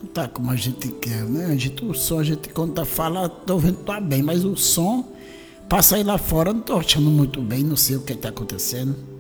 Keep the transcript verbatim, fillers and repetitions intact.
escutar como a gente quer, né? A gente, o som, a gente quando tá fala, tô vendo que tá bem, mas o som, pra sair lá fora, não tô achando muito bem, não sei o que tá acontecendo.